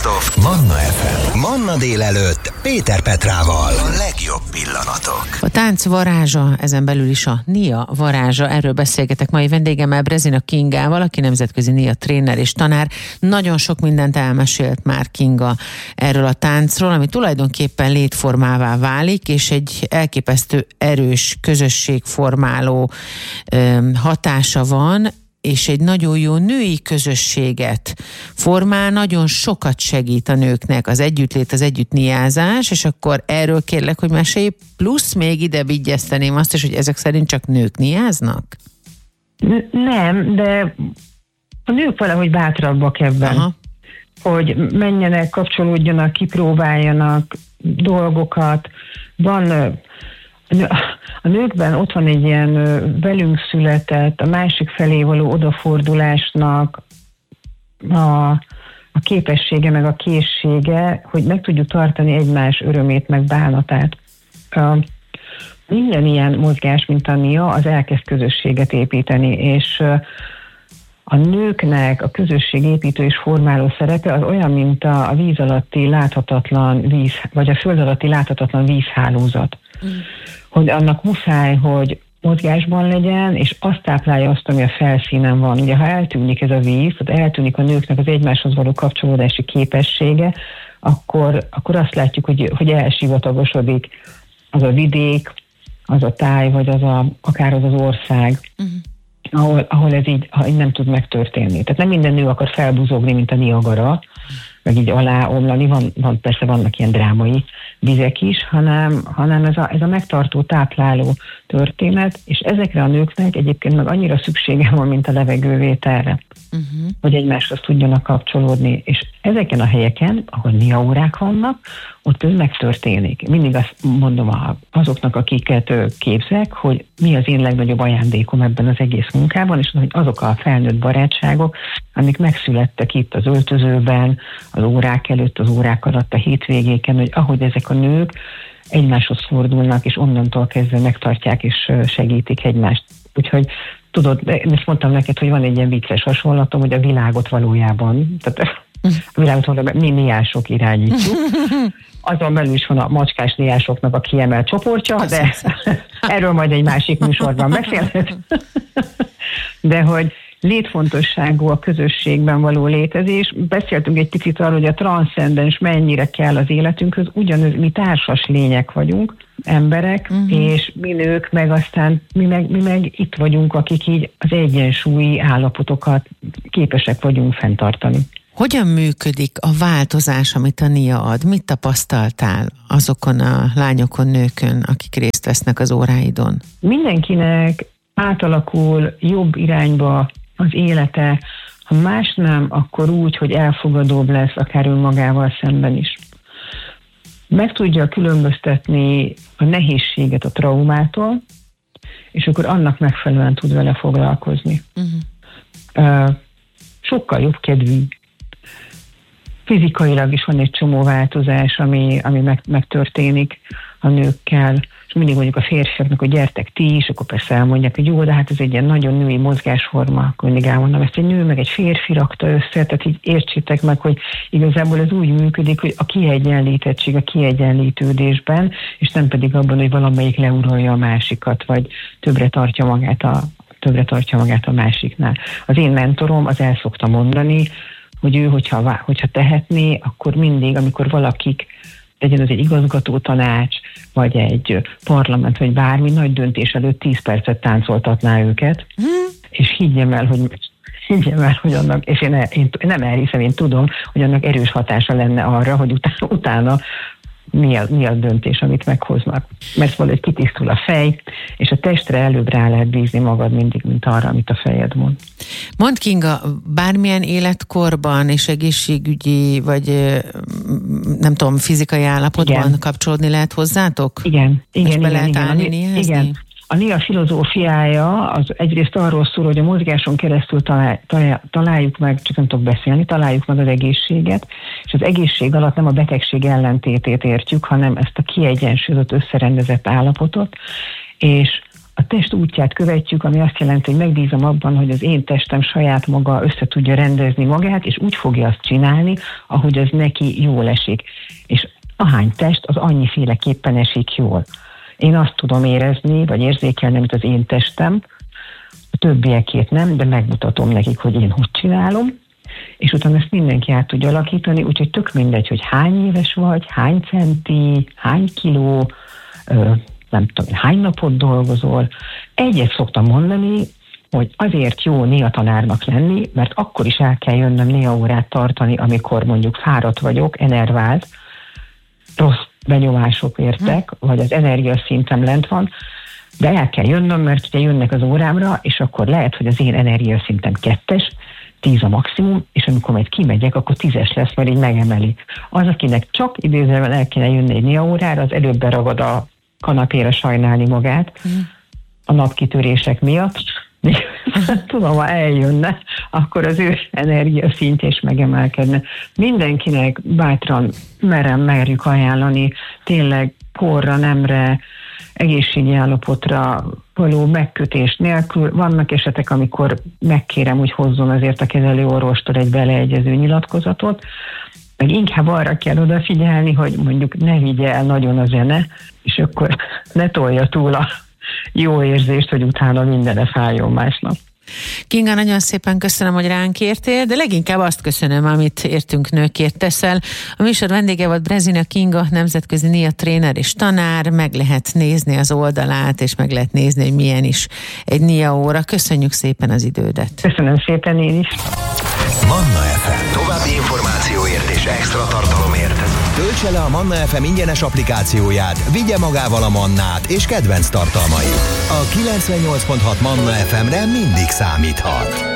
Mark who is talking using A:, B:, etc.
A: Best of Manna FM. Manna délelőtt Péter Petrával. A legjobb pillanatok.
B: A tánc varázsa, ezen belül is a NIA varázsa. Erről beszélgetek mai vendégemmel, Brezina Kingával, aki nemzetközi NIA tréner és tanár. Nagyon sok mindent elmesélt már Kinga erről a táncról, ami tulajdonképpen létformává válik, és egy elképesztő erős közösségformáló hatása van, és egy nagyon jó női közösséget formál, nagyon sokat segít a nőknek az együttlét, az együttniázás, és akkor erről kérlek, hogy mesélj, plusz még ide vigyezteném azt is, hogy ezek szerint csak nők niáznak?
C: Nem, de a nők valahogy bátrabbak ebben. Aha. Hogy menjenek, kapcsolódjanak, kipróbáljanak dolgokat. A nőkben ott van egy ilyen velünk született, a másik felé való odafordulásnak a képessége, meg a készsége, hogy meg tudjuk tartani egymás örömét, meg bánatát. Minden ilyen mozgás, mint a NIA, az elkezd közösséget építeni, és a nőknek a közösségépítő és formáló szerepe az olyan, mint a víz alatti láthatatlan víz, vagy a föld alatti láthatatlan vízhálózat. Hogy annak muszáj, hogy mozgásban legyen, és azt táplálja azt, ami a felszínen van. Ugye, ha eltűnik ez a víz, tehát eltűnik a nőknek az egymáshoz való kapcsolódási képessége, akkor azt látjuk, hogy elsivatagosodik az a vidék, az a táj, vagy akár az ország, ahol ez így nem tud megtörténni. Tehát nem minden nő akar felbuzogni, mint a Niagara, meg így aláomlani, persze vannak ilyen drámai vizek is, hanem ez a megtartó, tápláló történet, és ezekre a nőknek egyébként meg annyira szüksége van, mint a levegővételre, hogy egymáshoz tudjanak kapcsolódni, és ezeken a helyeken, ahol NIA órák vannak, ott ez megtörténik. Mindig azt mondom azoknak, akiket képzek, hogy mi az én legnagyobb ajándékom ebben az egész munkában, és hogy azok a felnőtt barátságok, amik megszülettek itt az öltözőben, az órák előtt, az órák alatt, a hétvégéken, hogy ahogy ezek a nők egymáshoz fordulnak, és onnantól kezdve megtartják és segítik egymást. Úgyhogy tudod, ezt mondtam neked, hogy van egy ilyen vicces hasonlatom, hogy a világot valójában, tehát a világot valójában mi niások irányítjuk. Azon belül is van a macskás niásoknak a kiemelt csoportja, de erről majd egy másik műsorban beszélhet. De hogy létfontosságú a közösségben való létezés. Beszéltünk egy picit arról, hogy a transzcendens mennyire kell az életünkhöz, ugyanaz mi társas lények vagyunk, emberek, és mi nők meg aztán mi meg itt vagyunk, akik így az egyensúlyi állapotokat képesek vagyunk fenntartani.
B: Hogyan működik a változás, amit a NIA ad? Mit tapasztaltál azokon a lányokon, nőkön, akik részt vesznek az óráidon?
C: Mindenkinek átalakul jobb irányba az élete, ha más nem, akkor úgy, hogy elfogadóbb lesz akár önmagával szemben is. Meg tudja különböztetni a nehézséget a traumától, és akkor annak megfelelően tud vele foglalkozni. Sokkal jobb kedvű. Fizikailag is van egy csomó változás, ami megtörténik a nőkkel, és mindig mondjuk a férfiaknak, hogy gyertek ti is, akkor persze elmondják, hogy jó, de hát ez egy ilyen nagyon női mozgásforma, akkor mindig elmondom, ezt egy nő meg egy férfi rakta össze, tehát így értsétek meg, hogy igazából ez úgy működik, hogy a kiegyenlítettség, a kiegyenlítődésben, és nem pedig abban, hogy valamelyik leuralja a másikat, vagy többre tartja magát a másiknál. Az én mentorom az el szokta mondani, hogy ő, hogyha tehetné, akkor mindig, amikor valakik, legyen az egy igazgató tanács, vagy egy parlament, vagy bármi nagy döntés előtt 10 percet táncoltatná őket, és higgyem el, hogy annak, és én nem elhiszem, én tudom, hogy annak erős hatása lenne arra, hogy utána mi a döntés, amit meghoznak. Mert valahogy kitisztul a fej, és a testre előbb rá lehet bízni magad mindig, mint arra, amit a fejed mond.
B: Mondd, Kinga, bármilyen életkorban és egészségügyi, vagy nem tudom, fizikai állapotban kapcsolódni lehet hozzátok?
C: Igen.
B: És be lehet állni, niázni?
C: Igen. A NIA filozófiája az egyrészt arról szól, hogy a mozgáson keresztül találjuk meg, csak nem tudok beszélni, találjuk meg az egészséget, és az egészség alatt nem a betegség ellentétét értjük, hanem ezt a kiegyensúlyozott, összerendezett állapotot, és a test útját követjük, ami azt jelenti, hogy megbízom abban, hogy az én testem saját maga össze tudja rendezni magát, és úgy fogja azt csinálni, ahogy az neki jól esik. És ahány test, az annyiféleképpen esik jól. Én azt tudom érezni, vagy érzékelni, mint az én testem, a többiekét nem, de megmutatom nekik, hogy én hogy csinálom, és utána ezt mindenki át tudja alakítani, úgyhogy tök mindegy, hogy hány éves vagy, hány centi, hány kiló, nem tudom, hány napot dolgozol. Egyet szoktam mondani, hogy azért jó NIA tanárnak lenni, mert akkor is el kell jönnöm NIA órát tartani, amikor mondjuk fáradt vagyok, enervált, rossz benyomások értek, vagy az energiaszintem lent van, de el kell jönnöm, mert ugye jönnek az órámra, és akkor lehet, hogy az én energiaszintem 2-es, 10 a maximum, és amikor majd kimegyek, akkor 10-es lesz, mert így megemeli. Az, akinek csak idézőben el kéne jönni egy NIA órára, az előbb beragad a kanapéra sajnálni magát a napkitörések miatt. Tudom, ha eljönne, akkor az ő energiaszintje is megemelkedne. Mindenkinek bátran merjük ajánlani, tényleg korra, nemre, egészségi állapotra való megkötés nélkül. Vannak esetek, amikor megkérem, hogy hozzon azért a kezelőorvostól egy beleegyező nyilatkozatot, meg inkább arra kell odafigyelni, hogy mondjuk ne vigye el nagyon a zene, és akkor ne tolja túl a jó érzést, hogy utána mindenre fájjon másnap.
B: Kinga, nagyon szépen köszönöm, hogy ránk értél, de leginkább azt köszönöm, amit értünk nőkért teszel. A műsor vendége volt Brezina Kinga, nemzetközi NIA tréner és tanár, meg lehet nézni az oldalát, és meg lehet nézni, hogy milyen is egy NIA óra. Köszönjük szépen az idődet.
C: Köszönöm szépen én is.
A: Manna FM. További információért és extra tartalomért töltse le a Manna FM ingyenes applikációját, vigye magával a Mannát és kedvenc tartalmait. A 98.6 Manna FM-re mindig számíthat.